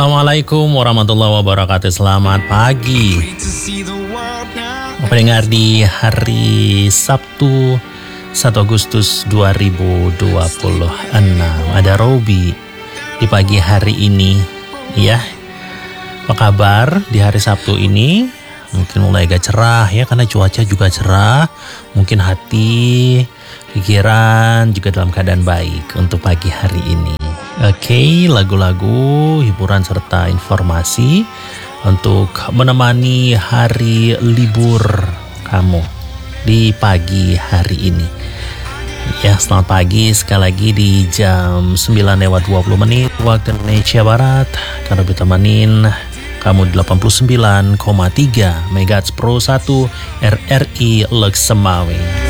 Assalamualaikum warahmatullahi wabarakatuh. Selamat pagi pendengar di hari Sabtu 1 Agustus 2026. Ada Robi di pagi hari ini ya. Apa kabar di hari Sabtu ini? Mungkin mulai agak cerah ya, karena cuaca juga cerah. Mungkin hati, pikiran juga dalam keadaan baik untuk pagi hari ini. Oke, lagu-lagu, hiburan serta informasi untuk menemani hari libur kamu di pagi hari ini. Ya, selamat pagi sekali lagi di jam 9:20 waktu Indonesia Barat. Karena ditemenin kamu di 89,3 MHz Pro 1 RRI Lok Semawe.